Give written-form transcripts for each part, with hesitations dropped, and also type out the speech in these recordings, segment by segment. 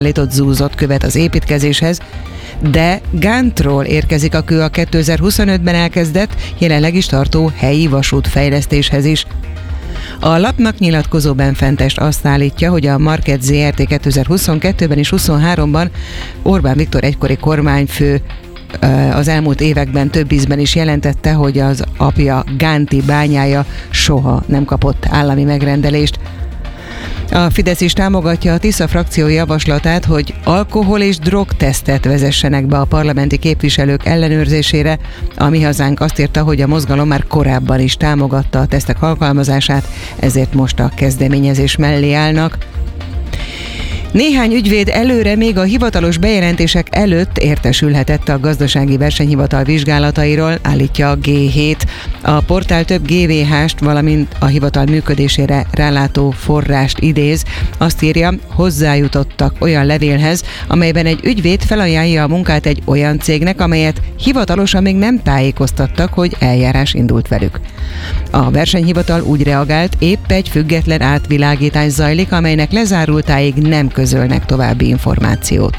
állított zúzott követ az építkezéshez, de gántról érkezik a kő a 2025-ben elkezdett, jelenleg is tartó helyi vasútfejlesztéshez is. A lapnak nyilatkozó benfentest azt állítja, hogy a Market Zrt. 2022-ben és 2023-ban Orbán Viktor egykori kormányfő az elmúlt években több ízben is jelentette, hogy az apja Gánti bányája soha nem kapott állami megrendelést. A Fidesz is támogatja a Tisza frakció javaslatát, hogy alkohol- és drogtesztet vezessenek be a parlamenti képviselők ellenőrzésére. A Mi Hazánk azt írta, hogy a mozgalom már korábban is támogatta a tesztek alkalmazását, ezért most a kezdeményezés mellé állnak. Néhány ügyvéd előre még a hivatalos bejelentések előtt értesülhetett a Gazdasági Versenyhivatal vizsgálatairól, állítja a G7. A portál több GVH-st, valamint a hivatal működésére rálátó forrást idéz. Azt írja, hozzájutottak olyan levélhez, amelyben egy ügyvéd felajánlja a munkát egy olyan cégnek, amelyet hivatalosan még nem tájékoztattak, hogy eljárás indult velük. A versenyhivatal úgy reagált, épp egy független átvilágítás zajlik, amelynek lezárultáig nem közölnek további információt.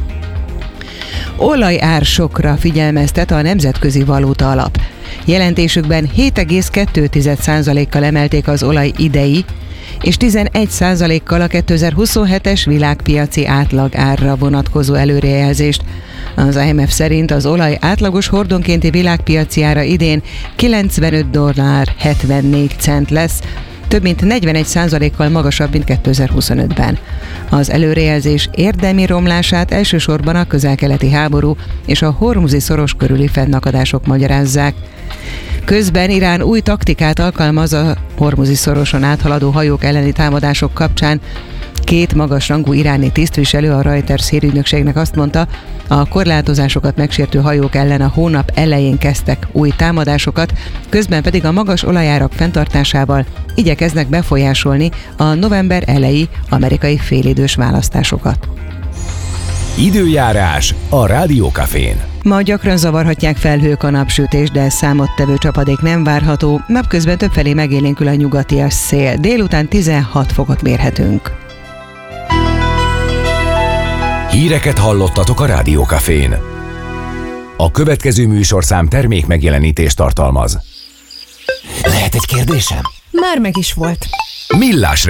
Olajársokra figyelmeztet a Nemzetközi Valuta Alap. Jelentésükben 7,2%-kal emelték az olaj idei, és 11%-kal a 2027-es világpiaci átlagárra vonatkozó előrejelzést. Az IMF szerint az olaj átlagos hordonkénti világpiaci ára idén $90,74 lesz, több mint 41%-kal magasabb, mint 2025-ben. Az előrejelzés érdemi romlását elsősorban a közel-keleti háború és a hormuzi szoros körüli fennakadások magyarázzák. Közben Irán új taktikát alkalmaz a hormuzi szoroson áthaladó hajók elleni támadások kapcsán. Két magasrangú iráni tisztviselő a Reuters hírügynökségnek azt mondta, a korlátozásokat megsértő hajók ellen a hónap elején kezdtek új támadásokat, közben pedig a magas olajárak fenntartásával igyekeznek befolyásolni a november eleji amerikai félidős választásokat. Időjárás a Rádiókafén. Ma gyakran zavarhatják felhők a napsütés, de számottevő csapadék nem várható, napközben többfelé megélénkül a nyugatias szél, délután 16 fokot mérhetünk. Híreket hallottatok a Rádiókafén. A következő műsorszám termék megjelenítést tartalmaz. Lehet egy kérdésem? Már meg is volt. Millás